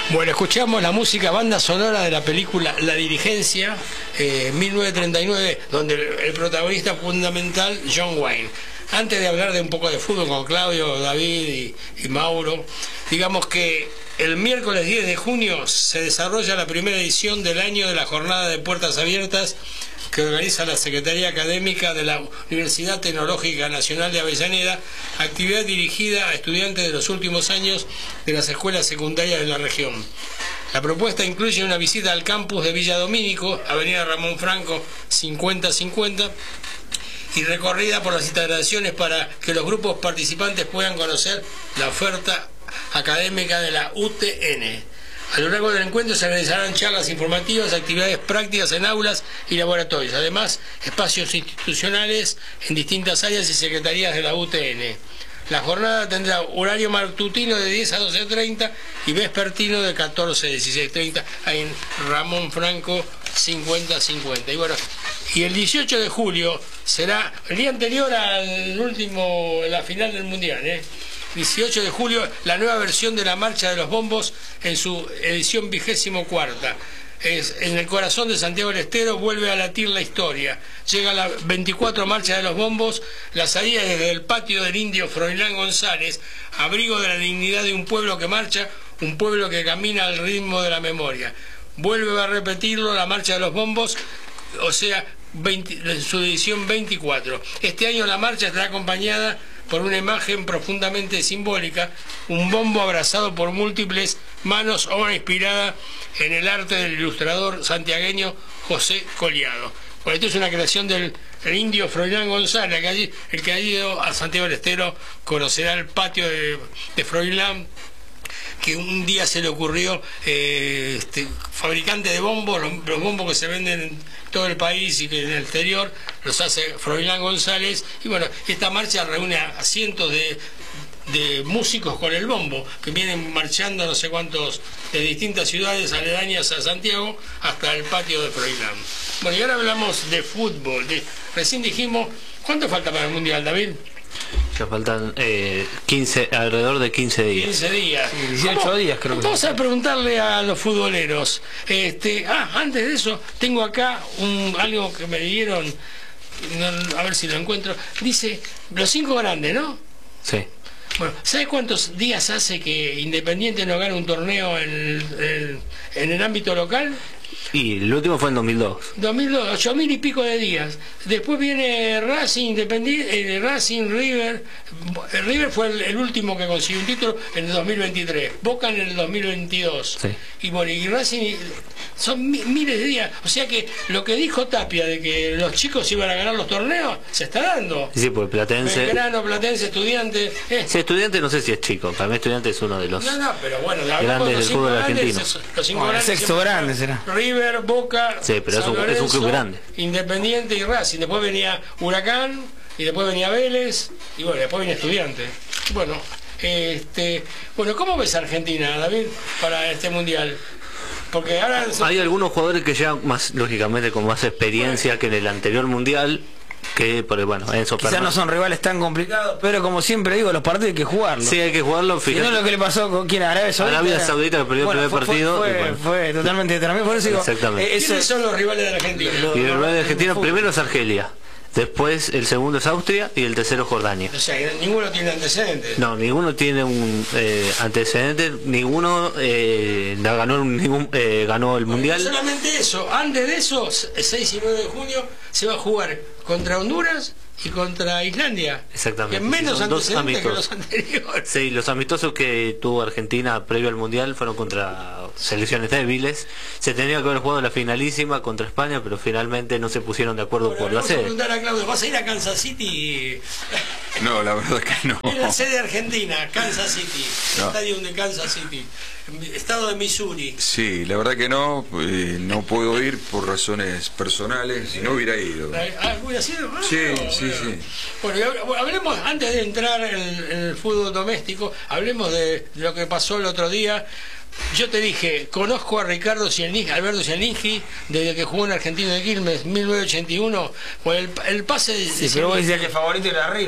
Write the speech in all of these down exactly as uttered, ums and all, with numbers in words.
Bueno, escuchamos la música banda sonora de la película La Dirigencia, eh, mil novecientos treinta y nueve, donde el, el protagonista fundamental, John Wayne. Antes de hablar de un poco de fútbol con Claudio, David y, y Mauro, digamos que el miércoles diez de junio se desarrolla la primera edición del año de la Jornada de Puertas Abiertas que organiza la Secretaría Académica de la Universidad Tecnológica Nacional de Avellaneda, actividad dirigida a estudiantes de los últimos años de las escuelas secundarias de la región. La propuesta incluye una visita al campus de Villa Domínico, Avenida Ramón Franco cincuenta cincuenta, y recorrida por las instalaciones para que los grupos participantes puedan conocer la oferta académica de la U T N. A lo largo del encuentro se realizarán charlas informativas, actividades prácticas en aulas y laboratorios, además espacios institucionales en distintas áreas y secretarías de la U T N. La jornada tendrá horario matutino de diez a doce treinta y vespertino de catorce a dieciséis treinta ahí en Ramón Franco cincuenta cincuenta. Y bueno, y el dieciocho de julio será el día anterior al último, la final del Mundial, ¿eh? dieciocho de julio, la nueva versión de la Marcha de los Bombos en su edición vigésimo cuarta. Es, en el corazón de Santiago del Estero vuelve a latir la historia. Llega la veinticuatro Marcha de los Bombos, la salida desde el patio del indio Froilán González, abrigo de la dignidad de un pueblo que marcha, un pueblo que camina al ritmo de la memoria. Vuelve a repetirlo la Marcha de los Bombos, o sea, veinte, en su edición veinticuatro. Este año la marcha estará acompañada por una imagen profundamente simbólica, un bombo abrazado por múltiples manos, obra inspirada en el arte del ilustrador santiagueño José Collado. Bueno, esto es una creación del el indio Froilán González, que allí, el que ha ido a Santiago del Estero conocerá el patio de, de Froilán, que un día se le ocurrió, eh, este, fabricante de bombos, los, los bombos que se venden en todo el país y que en el exterior los hace Froilán González, y bueno, esta marcha reúne a, a cientos de, de músicos con el bombo, que vienen marchando no sé cuántos, de distintas ciudades aledañas a Santiago hasta el patio de Froilán. Bueno, y ahora hablamos de fútbol. De, recién dijimos, ¿cuánto falta para el Mundial, David? Ya faltan eh, quince, alrededor de quince días. quince días. dieciocho días creo que. Vamos a preguntarle a los futboleros. Este, ah, antes de eso, tengo acá un, algo que me dieron, no, a ver si lo encuentro. Dice, los cinco grandes, ¿no? Sí. Bueno, ¿sabe cuántos días hace que Independiente no gana un torneo en el, en, en el ámbito local? Y el último fue en dos mil dos. dos mil dos, ocho mil y pico de días. Después viene Racing, Independiente, eh, Racing, River. River fue el, el último que consiguió un título en el dos mil veintitrés. Boca en el dos mil veintidós. Sí. Y bueno, y Racing son mi, miles de días. O sea que lo que dijo Tapia de que los chicos iban a ganar los torneos se está dando. Sí, pues Platense. Belgrano, Platense, Estudiante. Eh. Sí, Estudiante no sé si es chico. Para mí Estudiante es uno de los no, no, pero bueno, grandes del fútbol argentino. Los cinco bueno, grandes. El sexto grande será. River, Boca, sí, pero es un, Lorenzo, es un club grande. Independiente y Racing. Después venía Huracán y después venía Vélez y bueno, después venía Estudiante. Bueno, este, bueno, ¿cómo ves a Argentina, David, para este mundial? Porque ahora hay algunos jugadores que llegan más, lógicamente, con más experiencia bueno. que en el anterior mundial. Que, por, bueno, Enzo quizás no son rivales tan complicados, pero como siempre digo, los partidos hay que jugarlos. Sí, hay que jugarlo. Si no, lo que le pasó con quien Arabia Saudita. Arabia Saudita que perdió bueno, el primer fue, partido. Fue, bueno. fue totalmente determinante. Por eso digo, exactamente. Eh, ¿quiénes son los rivales de la Argentina? Y los rivales de Argentina, primero es Argelia. Después el segundo es Austria y el tercero Jordania. O sea, ninguno tiene antecedentes. No, ninguno tiene un eh, antecedente, ninguno eh, ganó, ningún, eh, ganó el bueno, mundial. No solamente eso, antes de eso, seis y nueve de junio, se va a jugar contra Honduras y contra Islandia. Exactamente. Que menos sí, antecedentes que los anteriores. Sí, los amistosos que tuvo Argentina previo al mundial fueron contra selecciones débiles. Se tenía que haber jugado la finalísima contra España, pero finalmente no se pusieron de acuerdo bueno, por la sede. Vamos a preguntar a Claudio, ¿vas a ir a Kansas City? No, la verdad que no. Es la sede argentina, Kansas City, no. Estadio de Kansas City, estado de Missouri. Sí, la verdad que no, eh, no puedo ir por razones personales, si no hubiera ido. Ah, ¿hubiera sido? Ah, sí, no, sí, bueno. sí. Bueno, hablemos, antes de entrar en el, en el fútbol doméstico, hablemos de lo que pasó el otro día. Yo te dije, conozco a Ricardo Cielninski, Alberto Cielninski, desde que jugó en Argentino de Quilmes, mil novecientos ochenta y uno, con el, el pase de... Sí, pero vos decías que el favorito era River.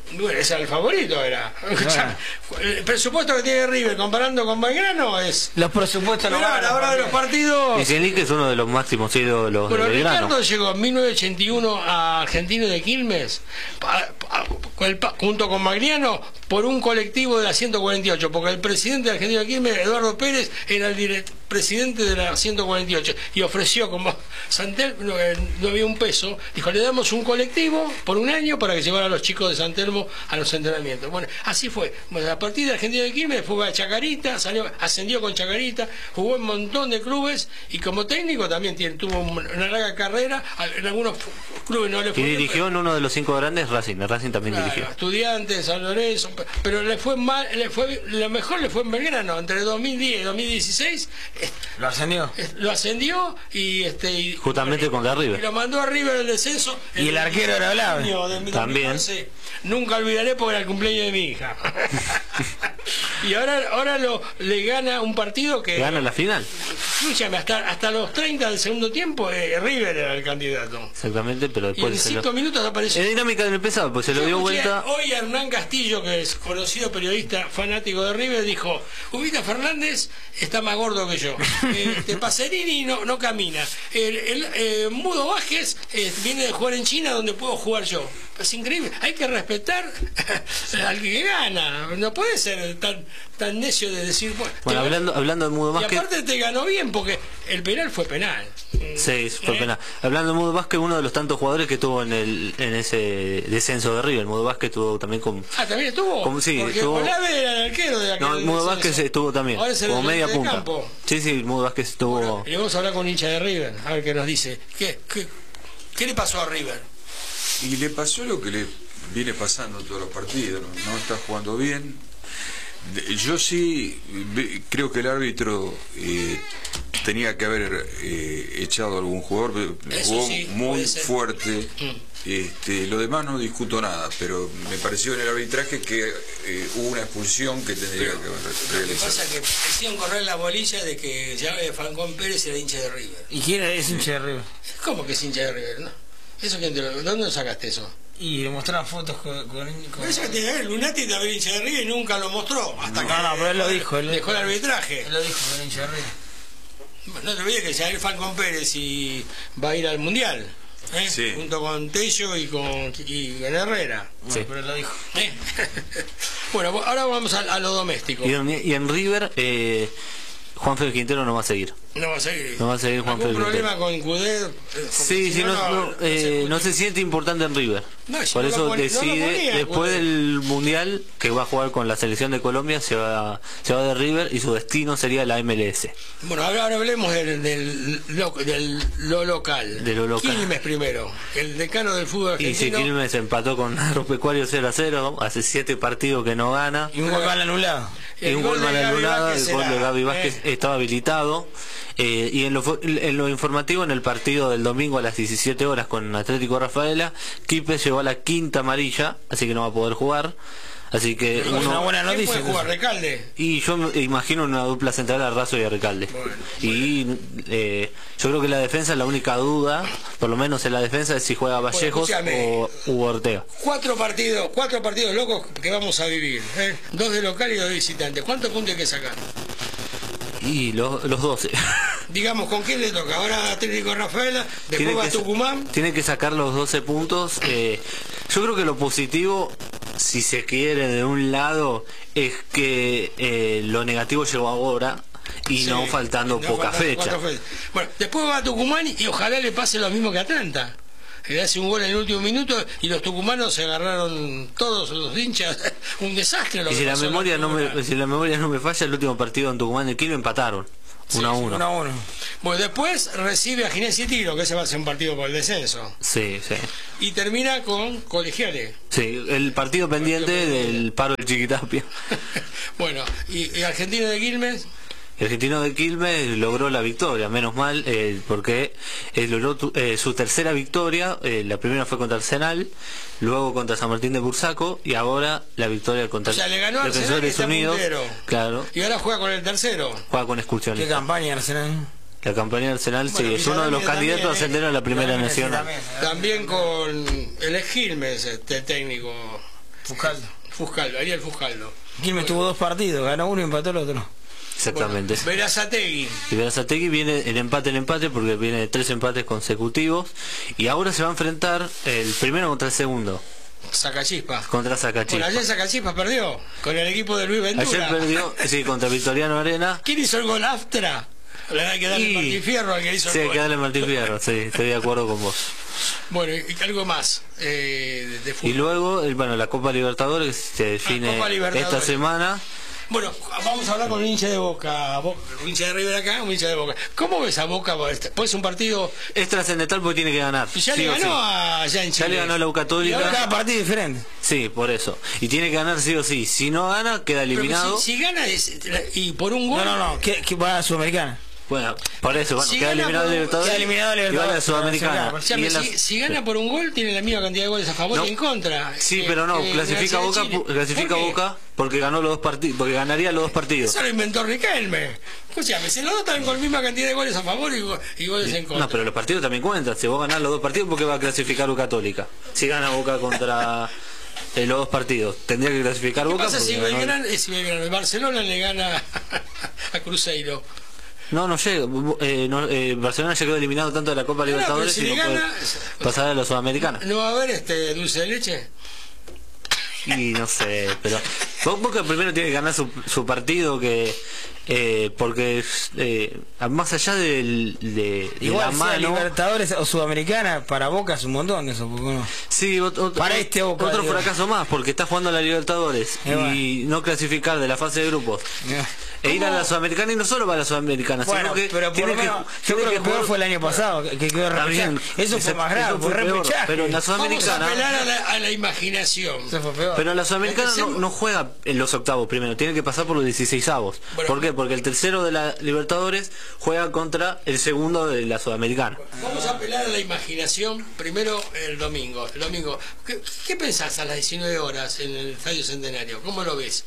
Bueno, ese era el favorito, era. El presupuesto que tiene River comparando con Belgrano es... Los presupuestos no Mirá, van a la hora de los partidos... Y Celic es uno de los máximos ídolos Bueno, de Belgrano. Ricardo llegó en mil novecientos ochenta y uno a Argentino de Quilmes pa, pa, con el, pa, junto con Magliano por un colectivo de la ciento cuarenta y ocho, porque el presidente de Argentino de Quilmes, Eduardo Pérez, era el direct, presidente de la ciento cuarenta y ocho y ofreció, como Santel no, no había un peso, dijo, le damos un colectivo por un año para que llevara a los chicos de San Telmo a los entrenamientos. Bueno, así fue. Bueno, a partir de Argentino de Quilmes fue a Chacarita, salió, ascendió con Chacarita, jugó en un montón de clubes y como técnico también tiene, tuvo una larga carrera, en algunos clubes no le fue Y bien, dirigió pero, en uno de los cinco grandes Racing, el Racing también claro, dirigió. Estudiantes, San Lorenzo, pero le fue mal, le fue, lo mejor le fue en Belgrano, entre dos mil diez y dos mil dieciséis eh, ¿Lo ascendió? eh, lo ascendió y este y, Justamente bueno, contra River. y lo mandó a River el descenso. Y el arquero era Blave. También. Nunca olvidaré porque era el cumpleaños de mi hija. Y ahora ahora lo le gana un partido que Gana la final. escúchame, hasta hasta los treinta del segundo tiempo eh, River era el candidato. Exactamente, pero Y después en se cinco lo... minutos apareció. Es dinámica del pesado, pues se lo Yo dio escuché vuelta. Hoy a Hernán Castillo, que es conocido periodista fanático de River, dijo: Ubita Fernández está más gordo que yo. Este Pacerini no, no camina. El, el eh, Mudo Vázquez eh, viene de jugar en China, donde puedo jugar yo. Es increíble. Hay que respetar al que gana. No puede ser tan tan necio de decir. Bueno, Bueno, te- hablando, hablando de Mudo y Vázquez. aparte te ganó bien porque el penal fue penal. Sí, fue ¿Eh? penal. Hablando de Mudo Vázquez, uno de los tantos jugadores que tuvo en el en ese descenso de River. Mudo Vázquez estuvo también con... Ah, también estuvo. Como- sí, porque estuvo- Olave era el arquero de aquel No, Mudo descenso. Vázquez estuvo también, Ahora es el como media de punta. campo. Sí, sí, Mudo Vázquez estuvo... Y vamos a hablar con un hincha de River, a ver qué nos dice. ¿Qué, qué, qué le pasó a River? Y le pasó lo que le viene pasando en todos los partidos, no, no está jugando bien. De- Yo sí ve- creo que el árbitro eh, tenía que haber eh, echado a algún jugador, ve- Eso jugó sí, muy puede ser. fuerte. Mm. Este, lo demás no discuto nada, pero me pareció en el arbitraje que eh, hubo una expulsión que tendría que haber Lo que realizado. pasa es que hicieron correr la bolilla de que ya eh, Falcón Pérez era hincha de River. ¿Y quién es hincha de River? ¿Cómo que es hincha de River? ¿No? ¿Eso quién te lo, ¿Dónde lo sacaste eso? Y le mostraron fotos con... con, con... Eso que tiene que ver, Lunati de haber hincha de River y nunca lo mostró. Hasta No, que no, pero él lo dijo. Él lo dejó el dijo. arbitraje. Él lo dijo, que era hincha de River. No te olvides que ya el Falcón Pérez y va a ir al Mundial. ¿eh? Sí. Junto con Tello y con, y con Herrera. Bueno, Sí. pero él lo dijo. ¿eh? Bueno, ahora vamos a, a lo doméstico. Y en, y en River, eh, Juan Félix Quintero no va a seguir. No va a seguir. No va a seguir Juan ¿Algún Félix problema con Cudé? Eh, porque Sí, si sí, no, no, se eh, escucha. no se siente importante en River. No, si Por no lo eso pone- no lo decide, ponía, después Cudé. del Mundial, que va a jugar con la selección de Colombia, se va, se va de River y su destino sería la M L S. Bueno, ahora, ahora hablemos del, del, lo, del lo local. De lo local. Quilmes primero, el decano del fútbol Y si argentino. Quilmes empató con Agropecuario cero a cero, hace siete partidos que no gana. Y un gol mal anulado. Y un gol mal anulado, el gol de Gaby Vázquez estaba habilitado. Eh, y en lo, en lo informativo, en el partido del domingo a las diecisiete horas con Atlético Rafaela, Quilmes llegó a la quinta amarilla, así que no va a poder jugar. Así que Pero es una uno, buena ¿Quién noticia. puede jugar? ¿Recalde? y yo me imagino una dupla central a Razo y a Recalde. Bueno, y eh, yo creo que la defensa, la única duda, por lo menos en la defensa, es si juega Vallejos escúchame. o Hugo Ortega. Cuatro partidos, cuatro partidos locos que vamos a vivir. ¿eh? Dos de local y dos de visitante. ¿Cuántos puntos hay que sacar? Y los, los doce. Digamos, ¿con quién le toca? Ahora Atlético Rafaela, después Tiene va que, a Tucumán. tiene que sacar los doce puntos. eh, yo creo que lo positivo, si se quiere, de un lado, es que eh, lo negativo llegó ahora y Sí, no faltando no poca faltando fecha. cuatro fechas. Bueno, después va a Tucumán y ojalá le pase lo mismo que a Atlanta. Le hace un gol en el último minuto y los tucumanos se agarraron todos los hinchas. Un desastre lo Y que si la pasó en memoria no Tucumán. me, si la memoria no me falla, el último partido en Tucumán de Quilmes empataron. uno a uno. Uno a uno. Bueno, después recibe a Ginés y Tiro, que ese va a ser un partido por el descenso. Sí, sí. Y termina con Colegiales. Sí, el partido pendiente del paro del Chiquitapia. Bueno, y, y Argentino de Quilmes. El argentino de Quilmes logró la victoria, menos mal, eh, porque eh, logró tu- eh, su tercera victoria. Eh, la primera fue contra Arsenal, luego contra San Martín de Bursaco y ahora la victoria contra O sea, le ganó a Arsenal, que Defensores está Unidos. puntero. Claro, Y ahora juega con el tercero. juega con Qué excursiones. campaña Arsenal. La campaña de Arsenal Bueno, sí, es uno de los Villarreal candidatos a también, ascender a la Primera También, Nacional. también, ¿eh? También con el ex Quilmes, este técnico. Fuscaldo. Fuscaldo, Ariel Fuscaldo. Quilmes tuvo dos partidos, ganó uno y empató el otro. Exactamente. Bueno, Berazategui. Y Berazategui viene el empate, el empate, porque viene de tres empates consecutivos. Y ahora se va a enfrentar el primero contra el segundo. Sacachispa. Contra Sacachispa. Bueno, ayer Sacachispa perdió con el equipo de Luis Ventura. Ayer perdió, sí, contra Victoriano Arena. ¿Quién hizo el gol Aftra? Le hay que darle Y... Martín Fierro al que hizo el sí, gol. hay que darle Martín Fierro, sí, estoy de acuerdo con vos. Bueno, y algo más eh, de, de fútbol. Y luego, el, bueno, la Copa Libertadores que se define Copa Libertadores. esta semana. Bueno, vamos a hablar con un hincha de Boca, Bo- un hincha de River acá, un hincha de Boca. ¿Cómo ves a Boca? Pues un partido... Es trascendental porque tiene que ganar. Ya sí le o ganó sí. a allá en Chile. Ya le ganó a la U Católica. Y ahora Cada partido diferente. Sí, por eso. Y tiene que ganar sí o sí. Si no gana, queda Pero eliminado. Si, si gana es- y por un gol... No, no, no, que, que va a Sudamericana. Bueno, por eso, bueno, Si queda gana eliminado por- de Libertadores. queda eliminado de Y va a la Libertadores, Sudamericana. Escuchame, Y en la- si, si gana por un gol, tiene la misma cantidad de goles a favor No. y en contra. Sí, que- pero no, que clasifica Universidad Boca, de Chile. pu- clasifica ¿Por qué? Boca porque ganó los dos partidos, porque ganaría los dos partidos. Eso lo inventó Riquelme. Escuchame, si los dos están con la misma cantidad de goles a favor y, go- y goles en contra. No, pero los partidos también cuentan. Si vos ganás los dos partidos, ¿por qué va a clasificar U Católica? Si gana Boca contra eh, los dos partidos, tendría que clasificar ¿Qué Boca. pasa si porque ganó- Belgrano, eh, si Belgrano, el Barcelona le gana a Cruzeiro? No, no llega. Eh, no, eh, Barcelona ya quedó eliminado tanto de la Copa No, no, Libertadores pero si y le no gana- puede pasar a la Sudamericana. ¿No va a haber este dulce de leche? Y no sé, pero Boca primero tiene que ganar su, su partido, que eh, porque eh, más allá del, de, de Igual la sea mano. Libertadores o Sudamericana, para Boca es un montón eso, porque uno... Sí, ot- ot- Para este Boca, otro digo. fracaso más, porque está jugando a la Libertadores Y y bueno. no clasificar de la fase de grupos. E ir a la Sudamericana, y no solo va a la Sudamericana, Bueno, sino que pero por tiene lo menos, que, yo tiene creo que, que peor jugar- fue el año pasado, que, que quedó Está repechaje. bien, Eso ese- fue más grave, eso fue fue peor, repechaje. pero en la Vamos a Sudamericana. apelar a la, a la imaginación. Eso fue peor. Pero la Sudamericana no, no juega en los octavos primero, tiene que pasar por los dieciseisavos. Bueno. ¿Por qué? Porque el tercero de la Libertadores juega contra el segundo de la Sudamericana. Vamos a apelar a la imaginación primero el domingo. El domingo. ¿Qué, qué pensás a las diecinueve horas en el Estadio Centenario? ¿Cómo lo ves?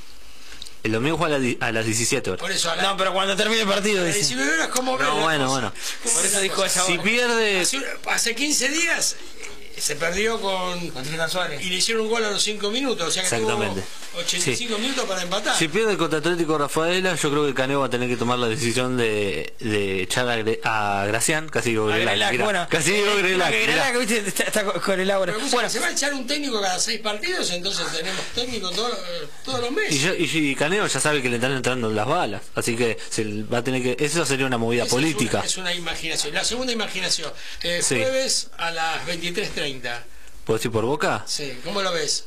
El domingo juega a, la di- a las diecisiete horas. Por eso, a, la- No, pero cuando termine el partido, a las dice. diecinueve horas, ¿cómo ves? No, la bueno, cosa? bueno. ¿Cómo Por ves eso la dijo cosa? esa Si hora. pierde, Hace, hace quince días eh, se perdió con... Con Trinidad Suárez. Y le hicieron un gol a los cinco minutos, o sea que Exactamente. tuvo ochenta y cinco minutos para empatar. si pierde contra Atlético Rafaela, yo creo que Caneo va a tener que tomar la decisión de, de echar a, Gre- a Gracián, casi digo A Grelac, Grelac, mirá, bueno. casi digo Grelac, Que mirá. Grelac, viste, está, está con con el agua. Pero, escucha, Bueno, se va a echar un técnico cada seis partidos, entonces tenemos técnico todo- eh, todos los meses. Y, yo- y, y Caneo ya sabe que le están entrando las balas, así que se va a tener que, eso sería una movida Esa política. Es una, es una imaginación. La segunda imaginación, eh, Sí. jueves a las veintitrés treinta. ¿Puedo decir por Boca? Sí, ¿cómo lo ves?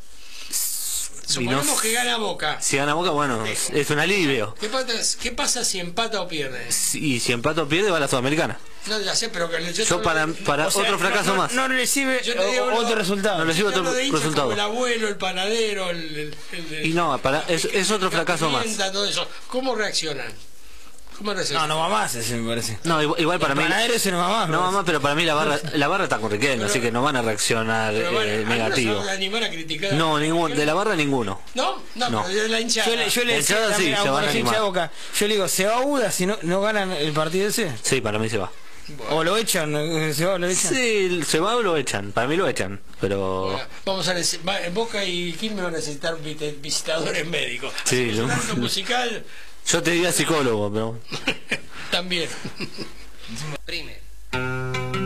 Y Suponemos no- que gana Boca. Si gana Boca, bueno, es, es un alivio. ¿Qué pasa, ¿Qué pasa si empata o pierde? Y si empata o pierde, va a la Sudamericana. No, ya sé, pero que yo, Yo te- para, para o sea, otro fracaso no, no, más. No recibe Yo te digo, o- no, otro resultado. no le- recibe yo otro hablo de hinchas resultado. como el abuelo, el panadero, el, el- el- Y no, para, es, es otro la fracaso más. pimienta, todo eso. ¿Cómo reaccionan? ¿Cómo No, reaccionan? no va más ese, me parece. No, igual, igual para El mí. panadero ese no va más, No me va más, pero para mí la barra, la barra está con Riquelme, así que no van a reaccionar Pero bueno, eh, ¿algunos negativo. se van a animar a criticar a- No, ningún, de la barra ninguno. ¿No? No, No. pero de la hinchada. Yo le, yo le El decía Chada sí, también a se un van a hincha animar. de Boca, yo le digo, ¿se va Uda si no, no ganan el partido ese? Sí, para mí se va. ¿O lo echan? eh, ¿Se va o lo echan? Sí, se va o lo echan. Para mí lo echan, pero. Bueno, vamos a necesitar, Boca y Quilmes van a necesitar vite- visitadores médicos. Así Sí, que lo- un acto musical Yo te diría psicólogo, pero. también. Primer.